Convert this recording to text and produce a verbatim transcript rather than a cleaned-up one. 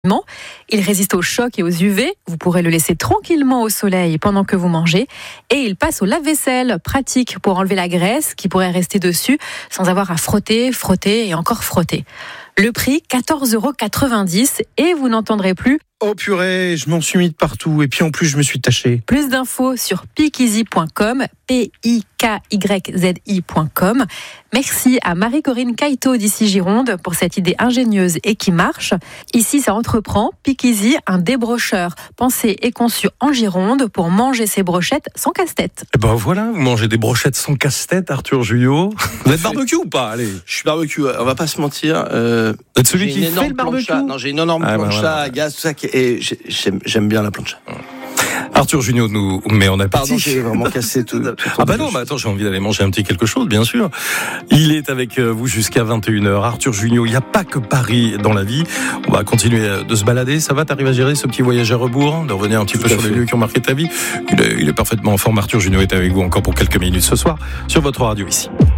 Il résiste au choc et aux U V. Vous pourrez le laisser tranquillement au soleil pendant que vous mangez. Et il passe au lave-vaisselle, pratique pour enlever la graisse qui pourrait rester dessus sans avoir à frotter, frotter et encore frotter. Le prix, quatorze euros quatre-vingt-dix et vous n'entendrez plus « Oh purée, je m'en suis mis de partout et puis en plus je me suis taché ». Plus d'infos sur piqueasy point com, P I K Y Z I point com. Merci à Marie-Corinne Caïto d'ici Gironde pour cette idée ingénieuse et qui marche. Ici, ça entreprend Piqueasy, un débrocheur pensé et conçu en Gironde pour manger ses brochettes sans casse-tête. Et ben voilà, vous mangez des brochettes sans casse-tête, Arthur Jugnot. Vous êtes barbecue ou pas? Allez. Je suis barbecue, on va pas se mentir. Euh, vous êtes celui qui fait le barbecue? Plancha. Non, j'ai une énorme ah, plancha bah, voilà. à gaz, tout ça, qui, et j'aime, j'aime bien la plancha. Arthur Jugnot nous met en appétit. Pardon, j'ai vraiment cassé tout. tout ah bah non, mais attends, j'ai envie d'aller manger un petit quelque chose, bien sûr. Il est avec vous jusqu'à vingt et une heures. Arthur Jugnot, il n'y a pas que Paris dans la vie. On va continuer de se balader. Ça va, t'arrives à gérer ce petit voyage à rebours, de revenir un petit tout peu sur fait. les lieux qui ont marqué ta vie. Il est, il est parfaitement en forme. Arthur Jugnot est avec vous encore pour quelques minutes ce soir sur votre radio ici.